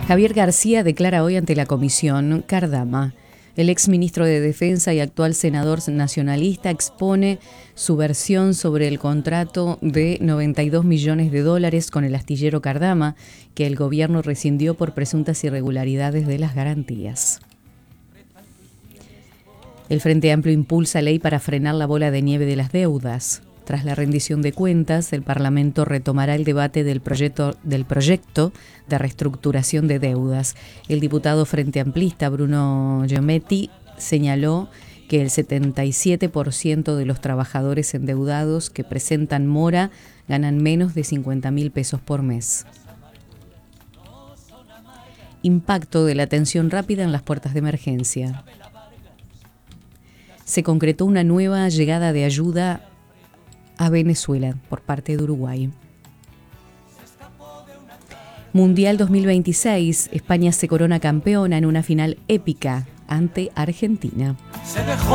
Javier García declara hoy ante la comisión Cardama. El exministro de Defensa y actual senador nacionalista expone su versión sobre el contrato de $92 millones con el astillero Cardama, que el gobierno rescindió por presuntas irregularidades de las garantías. El Frente Amplio impulsa ley para frenar la bola de nieve de las deudas. Tras la rendición de cuentas, el Parlamento retomará el debate del proyecto de reestructuración de deudas. El diputado frente amplista Bruno Giometti señaló que el 77% de los trabajadores endeudados que presentan mora ganan menos de 50.000 pesos por mes. Impacto de la atención rápida en las puertas de emergencia. Se concretó una nueva llegada de ayuda a Venezuela por parte de Uruguay. Mundial 2026, España se corona campeona en una final épica ante Argentina. Se dejó